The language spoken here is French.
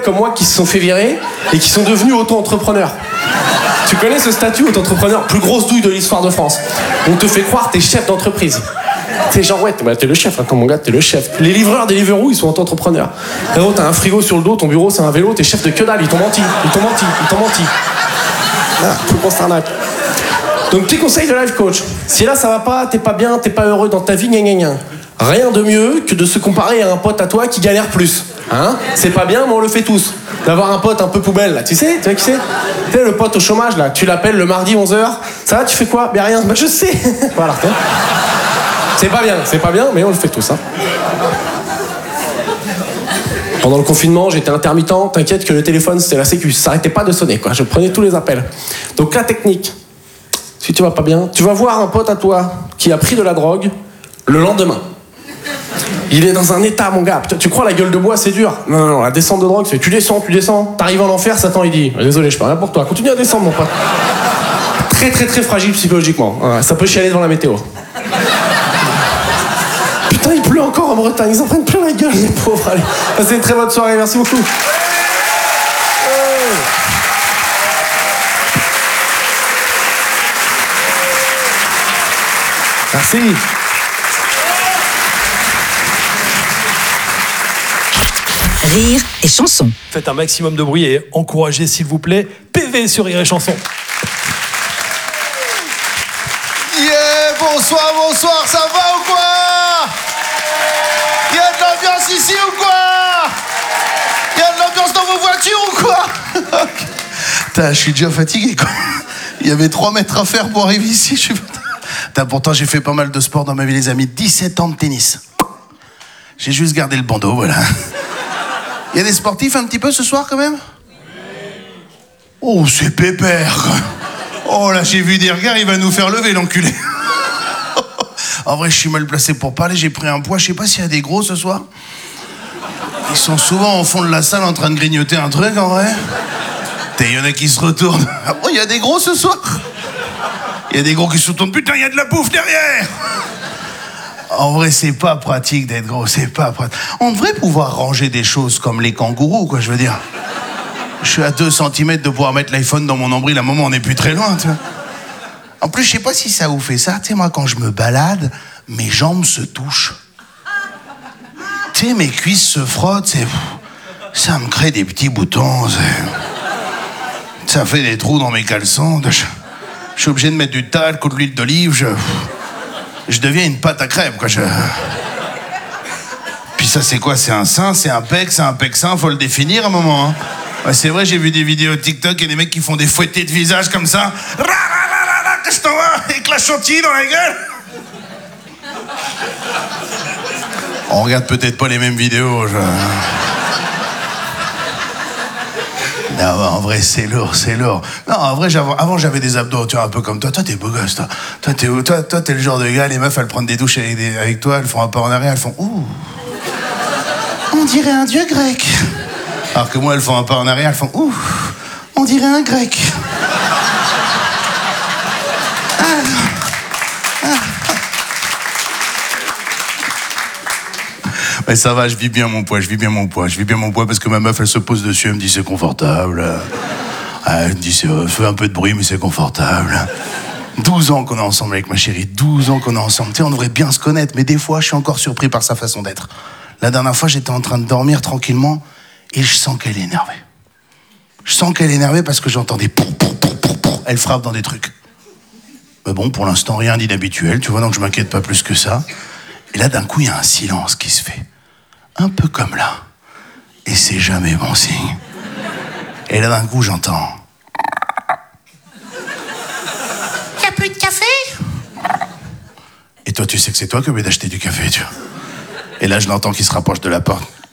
comme moi qui se sont fait virer et qui sont devenus auto-entrepreneurs. Tu connais ce statut auto-entrepreneur, plus grosse douille de l'histoire de France. On te fait croire t'es chef d'entreprise. T'es genre, ouais, t'es le chef, attends mon gars, t'es le chef. Les livreurs des Deliveroo, ils sont auto-entrepreneurs. Frérot, t'as un frigo sur le dos, ton bureau c'est un vélo, t'es chef de que dalle, ils t'ont menti. Ah, tout qu'on s'arnaque. Donc petit conseil de life coach. Si là ça va pas, t'es pas bien, t'es pas heureux dans ta vie, gna gna gna. Rien de mieux que de se comparer à un pote à toi qui galère plus. Hein? C'est pas bien, mais on le fait tous. D'avoir un pote un peu poubelle, là. Tu vois qui c'est? Tu sais, le pote au chômage, là. Tu l'appelles le mardi 11h. Ça va, tu fais quoi? Ben rien. Ben je sais. Voilà. C'est pas bien, mais on le fait tous. Hein. Pendant le confinement, j'étais intermittent. T'inquiète que le téléphone, c'était la sécu. Ça s'arrêtait pas de sonner, quoi. Je prenais tous les appels. Donc la technique, si tu vas pas bien, tu vas voir un pote à toi qui a pris de la drogue le lendemain. Il est dans un état, mon gars. Tu crois la gueule de bois, c'est dur? Non, la descente de drogue, c'est tu descends. T'arrives en enfer, Satan, il dit désolé, je peux rien pour toi. Continue à descendre, mon pote. Très, très, très fragile psychologiquement. Ça peut chialer devant la météo. Putain, il pleut encore en Bretagne. Ils en prennent plein la gueule, les pauvres. Allez, passez une très bonne soirée. Merci beaucoup. Merci. Rire et chanson. Faites un maximum de bruit et encouragez, s'il vous plaît, PV sur Rire et chanson. Yeah, bonsoir, ça va ou quoi? Y'a de l'ambiance ici ou quoi? Y'a de l'ambiance dans vos voitures ou quoi? Putain, je suis déjà fatigué, quoi. Il y avait 3 mètres à faire pour arriver ici, je suis... Pourtant, j'ai fait pas mal de sport dans ma vie, les amis. 17 ans de tennis. J'ai juste gardé le bandeau, voilà. Il y a des sportifs un petit peu ce soir, quand même? Oh, c'est pépère. Oh, là, j'ai vu des regards, il va nous faire lever, l'enculé. En vrai, je suis mal placé pour parler, j'ai pris un poids. Je sais pas s'il y a des gros ce soir. Ils sont souvent au fond de la salle en train de grignoter un truc, en vrai. Il y en a qui se retournent. Oh, il y a des gros ce soir. Il y a des gros qui se retournent. Putain, il y a de la bouffe derrière. En vrai, c'est pas pratique d'être gros, c'est pas pratique. On devrait pouvoir ranger des choses comme les kangourous, quoi, je veux dire. Je suis à 2 cm de pouvoir mettre l'iPhone dans mon nombril, à un moment, on n'est plus très loin, tu vois. En plus, je sais pas si ça vous fait ça. Tu sais, moi, quand je me balade, mes jambes se touchent. Tu sais, mes cuisses se frottent, ça me crée des petits boutons, ça fait des trous dans mes caleçons. Je suis obligé de mettre du talc ou de l'huile d'olive, je deviens une pâte à crème, quoi. Puis ça, c'est quoi? C'est un sein, c'est un pec sein, faut le définir à un moment. Hein. Ouais, c'est vrai, j'ai vu des vidéos TikTok et des mecs qui font des fouettés de visage comme ça. Que je t'envoie avec la chantilly dans la gueule. On regarde peut-être pas les mêmes vidéos. Non, en vrai, c'est lourd. Non, en vrai, avant, j'avais des abdos, tu vois, un peu comme toi. Toi, t'es beau gosse, toi. Toi, t'es où? Toi, t'es le genre de gars, les meufs, elles prennent des douches avec toi, elles font un pas en arrière, elles font ouh. On dirait un dieu grec. Alors que moi, elles font un pas en arrière, elles font ouh. On dirait un grec. Mais ça va, je vis bien mon poids parce que ma meuf, elle se pose dessus, elle me dit c'est confortable. Elle me dit ça fait un peu de bruit, mais c'est confortable. 12 ans qu'on est ensemble avec ma chérie, 12 ans qu'on est ensemble. Tu sais, on devrait bien se connaître, mais des fois, je suis encore surpris par sa façon d'être. La dernière fois, j'étais en train de dormir tranquillement et je sens qu'elle est énervée. Je sens qu'elle est énervée parce que j'entends des pou. Elle frappe dans des trucs. Mais bon, pour l'instant, rien d'inhabituel, tu vois, donc je m'inquiète pas plus que ça. Et là, d'un coup, il y a un silence qui se fait. Un peu comme là. Et c'est jamais bon signe. Et là, d'un coup, j'entends... Y'a plus de café? Et toi, tu sais que c'est toi qui as oublié d'acheter du café, tu vois. Et là, je l'entends qui se rapproche de la porte.